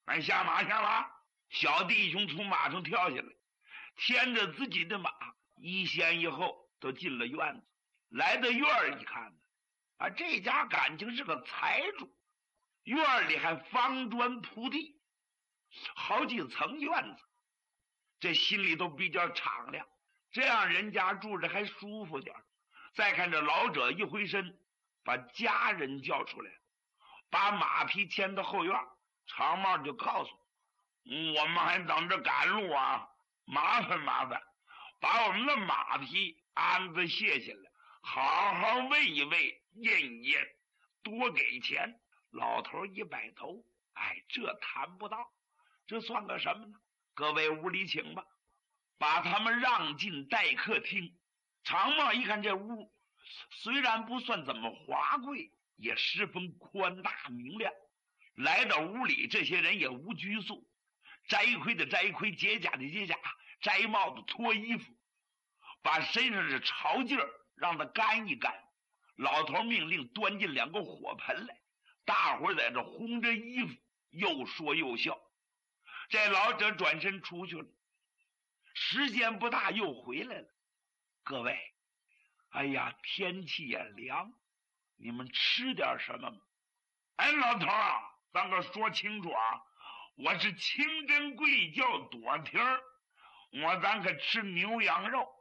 俺下马下了。小弟兄从马上跳下来，牵着自己的马，一前一后都进了院子。来到院儿一看啊，这家感情是个财主，院里还方砖铺地，好几层院子，这心里都比较敞亮，这样人家住着还舒服点。再看这老者一回身，把家人叫出来，把马匹牵到后院，长帽就告诉我们还等着赶路啊，麻烦把我们的马匹鞍子卸下来，好好喂一喂，咽一咽，多给钱。老头一摆头，这谈不到，这算个什么呢？各位屋里请吧，把他们让进待客厅。长帽一看这屋虽然不算怎么华贵，也十分宽大明亮。来到屋里，这些人也无拘束，摘盔的摘盔，解甲的解甲，摘帽子脱衣服，把身上的潮劲儿让它干一干。老头命令端进2个火盆来，大伙在这烘着衣服，又说又笑。这老者转身出去了，时间不大又回来了。各位，天气也凉，你们吃点什么吗？老头啊，咱可说清楚啊，我是清真贵教朵亭，咱可吃牛羊肉。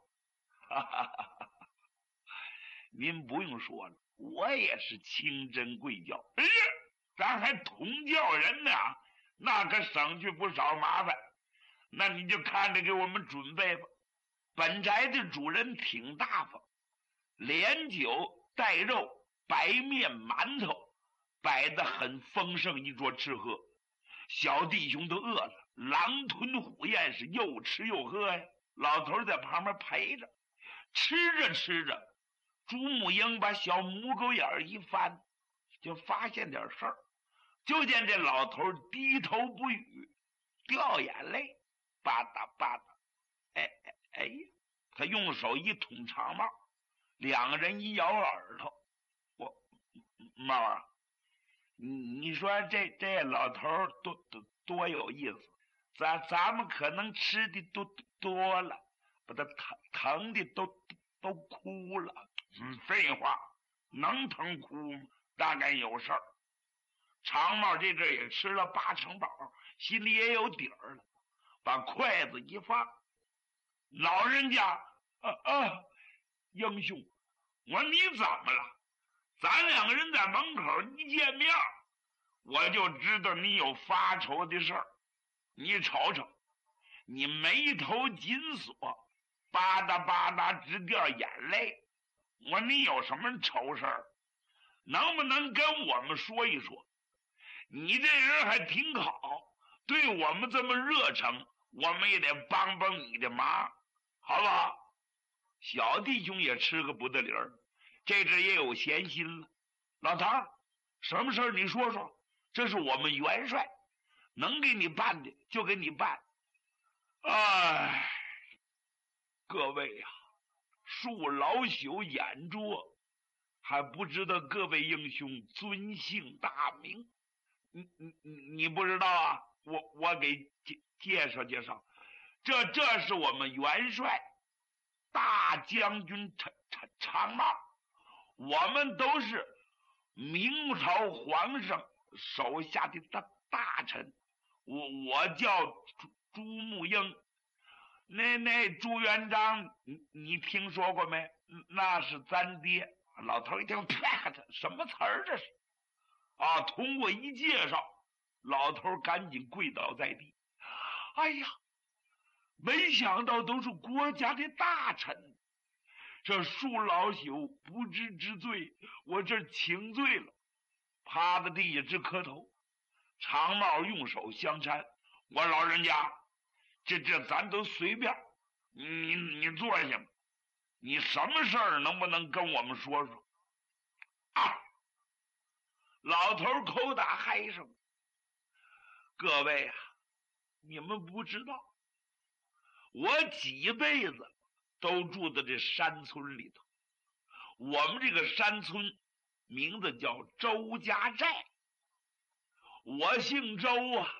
您不用说了，我也是清真贵教，咱还同教人呢，那可省去不少麻烦。那你就看着给我们准备吧。本宅的主人挺大方，连酒带肉，白面馒头摆得很丰盛，一桌吃喝。小弟兄都饿了，狼吞虎咽，是又吃又喝呀。老头在旁边陪着，吃着，朱母英把小母狗眼一翻，就发现点事儿。就见这老头低头不语，掉眼泪，吧嗒吧嗒。他用手一捅长帽，2个人一咬耳朵。帽啊，你说这老头多有意思，咱们可能吃的多了，把他疼的都哭了。废话，能疼哭吗？大概有事儿。长帽这阵也吃了8成饱，心里也有底儿了，把筷子一放，老人家英雄，你怎么了？咱2个人在门口一见面，我就知道你有发愁的事儿。你瞅瞅，你眉头紧锁，吧嗒吧嗒直掉眼泪。你有什么愁事儿？能不能跟我们说一说？你这人还挺好，对我们这么热诚，我们也得帮帮你的忙，好不好？小弟兄也吃个不得理儿，这阵也有闲心了。老头儿，什么事儿你说说，这是我们元帅，能给你办的就给你办。各位呀，恕老朽眼拙，还不知道各位英雄尊姓大名。你不知道啊？我给介绍介绍，这是我们元帅大将军长帽，我们都是明朝皇上手下的大臣。我叫朱木英。那朱元璋你听说过没？那是咱爹。老头一听，什么词儿这是？通过一介绍，老头赶紧跪倒在地。没想到都是国家的大臣，这恕老朽不知之罪，我这请罪了。趴在地下直磕头。长帽用手相搀，我老人家，这咱都随便，你坐下吧。你什么事儿能不能跟我们说说？老头口打嗨声。各位啊，你们不知道，我几辈子都住在这山村里头。我们这个山村名字叫周家寨，我姓周啊，